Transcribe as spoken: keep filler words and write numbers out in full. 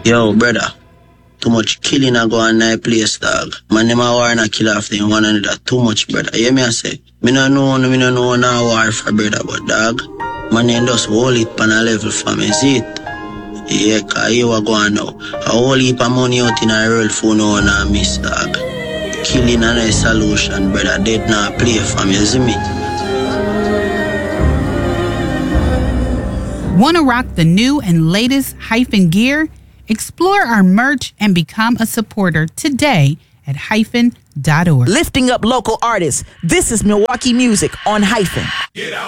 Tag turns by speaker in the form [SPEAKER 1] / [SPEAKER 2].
[SPEAKER 1] Yo, brother. Too much killing a go on that place, dog. Man, them a war and a kill off them one another too much, brother. You hear me I say? Me no know, me no know no war for brother, but dog. Man, them just hold it pan a level for me, see it? Yeah, cause you are going now. A whole heap of money out in a world for no one and miss, dog. Killing a nice solution, brother. Dead now play for me, see me?
[SPEAKER 2] Wanna rock the new and latest Hyphen gear? Explore our merch and become a supporter today at hyphen dot org.
[SPEAKER 3] Lifting up local artists. This is Milwaukee Music on Hyphen.
[SPEAKER 4] Get out.